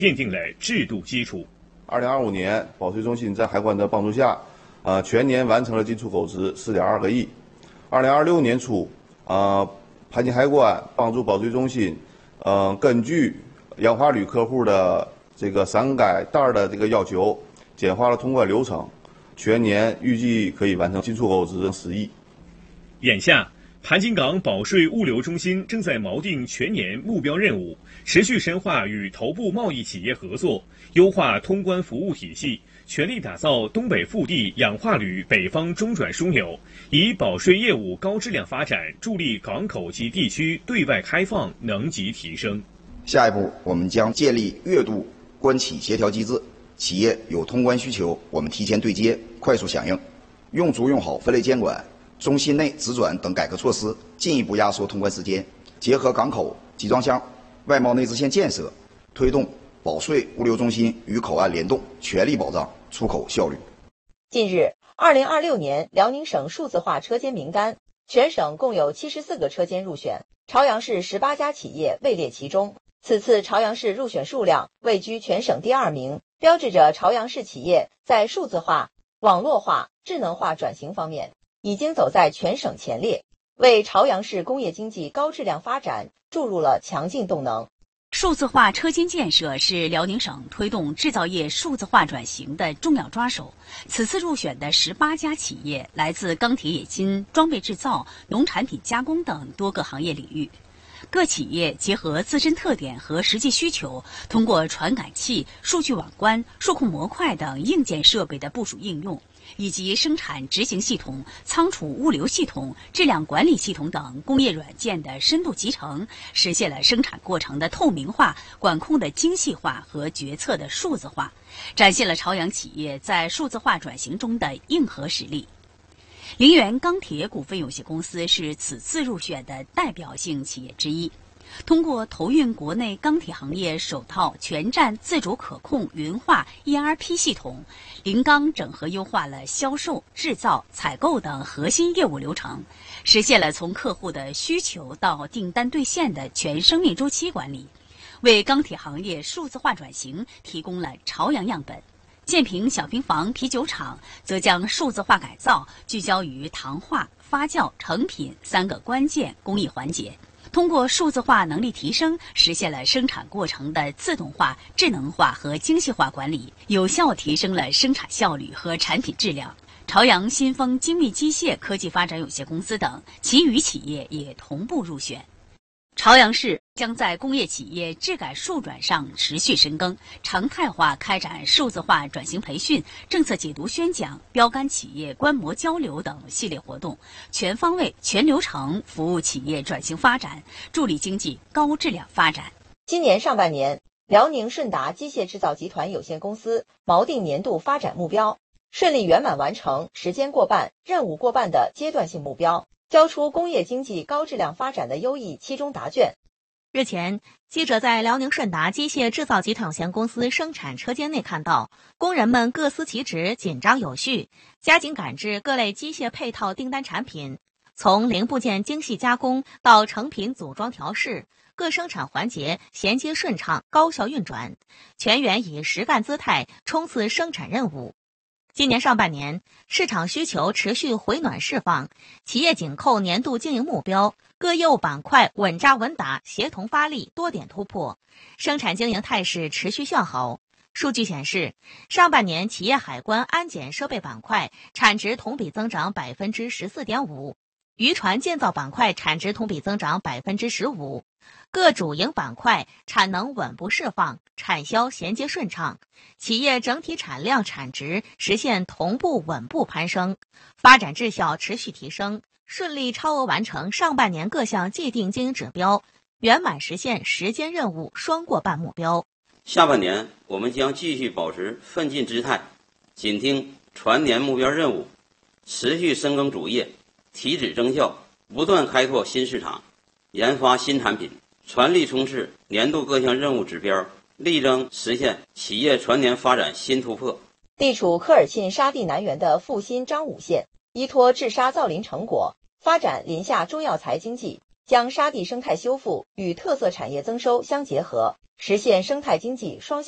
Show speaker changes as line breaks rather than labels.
奠定了制度基础。
2025年，保税中心在海关的帮助下，全年完成了进出口值4.2个亿。2026年初，盘锦海关帮助保税中心，根据氧化铝客户的这个散改袋的这个要求，简化了通关流程，全年预计可以完成进出口值10亿。
眼下，盘锦港保税物流中心正在锚定全年目标任务，持续深化与头部贸易企业合作，优化通关服务体系，全力打造东北腹地氧化铝北方中转枢纽，以保税业务高质量发展，助力港口及地区对外开放能级提升。
下一步，我们将建立月度关企协调机制，企业有通关需求，我们提前对接，快速响应，用足用好分类监管、中心内直转等改革措施，进一步压缩通关时间，结合港口、集装箱、外贸内支线建设，推动保税物流中心与口岸联动，全力保障出口效率。
近日，2026年辽宁省数字化车间名单，全省共有74个车间入选，朝阳市18家企业位列其中。此次朝阳市入选数量位居全省第2名，标志着朝阳市企业在数字化、网络化、智能化转型方面已经走在全省前列，为朝阳市工业经济高质量发展注入了强劲动能。
数字化车间建设是辽宁省推动制造业数字化转型的重要抓手。此次入选的18家企业来自钢铁冶金、装备制造、农产品加工等多个行业领域。各企业结合自身特点和实际需求，通过传感器、数据网关、数控模块等硬件设备的部署应用，以及生产执行系统、仓储物流系统、质量管理系统等工业软件的深度集成，实现了生产过程的透明化、管控的精细化和决策的数字化，展现了朝阳企业在数字化转型中的硬核实力。凌源钢铁股份有限公司是此次入选的代表性企业之一。通过投运国内钢铁行业首套全站自主可控云化 ERP 系统，凌钢整合优化了销售、制造、采购等核心业务流程，实现了从客户的需求到订单兑现的全生命周期管理，为钢铁行业数字化转型提供了朝阳样本。建平小平房啤酒厂则将数字化改造聚焦于糖化、发酵、成品3个关键工艺环节，通过数字化能力提升，实现了生产过程的自动化、智能化和精细化管理，有效提升了生产效率和产品质量。朝阳新丰精密机械科技发展有限公司等其余企业也同步入选。朝阳市将在工业企业质改数转上持续深耕，常态化开展数字化转型培训、政策解读宣讲、标杆企业观摩交流等系列活动，全方位、全流程服务企业转型发展，助力经济高质量发展。
今年上半年，辽宁顺达机械制造集团有限公司锚定年度发展目标，顺利圆满完成时间过半、任务过半的阶段性目标，交出工业经济高质量发展的优异期中答卷。
日前，记者在辽宁顺达机械制造集团有限公司生产车间内看到，工人们各司其职，紧张有序，加紧赶制各类机械配套订单产品，从零部件精细加工到成品组装调试，各生产环节衔接顺畅，高效运转，全员以实干姿态冲刺生产任务。今年上半年，市场需求持续回暖释放，企业紧扣年度经营目标，各业务板块稳扎稳打，协同发力，多点突破，生产经营态势持续向好。数据显示，上半年企业海关安检设备板块产值同比增长 14.5%， 渔船建造板块产值同比增长 15%， 各主营板块产能稳步释放，产销衔接顺畅，企业整体产量产值实现同步稳步攀升，发展质效持续提升，顺利超额完成上半年各项既定经营指标，圆满实现时间任务双过半目标。
下半年我们将继续保持奋进姿态，紧盯全年目标任务，持续深耕主业，提质增效，不断开拓新市场，研发新产品，全力冲刺年度各项任务指标，力争实现企业全年发展新突破。
地处科尔沁沙地南缘的阜新张武县，依托治沙造林成果，发展林下中药材经济，将沙地生态修复与特色产业增收相结合，实现生态经济双